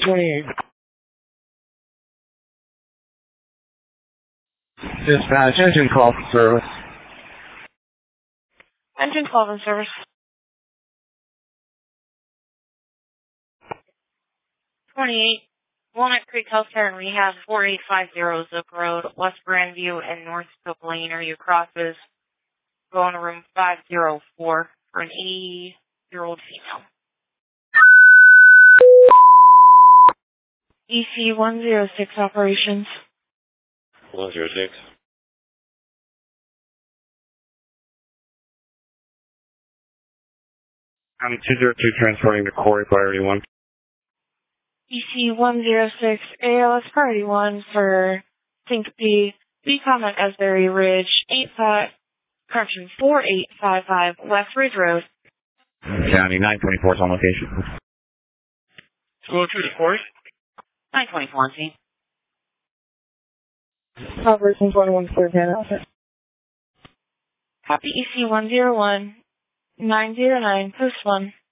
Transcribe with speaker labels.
Speaker 1: 28. Dispatch, engine call for service.
Speaker 2: Engine call for service. 28. Walnut Creek Healthcare and Rehab, 4850 Zook Road, West Grandview and North Cook Lane. Are you crosses? Going to room 504 for an 80-year-old female. EC 106 operations.
Speaker 3: 106.
Speaker 1: I'm 202 transporting to Corey Priority 1.
Speaker 2: EC 106 ALS Priority 1 for Syncope, Beacom at Asbury Ridge, 4855 West Ridge Road.
Speaker 1: County 924 is on location.
Speaker 3: 202 to Corey?
Speaker 2: 924, see.
Speaker 4: Operation 21 clear outfit.
Speaker 2: Copy EC 101 909 post 1.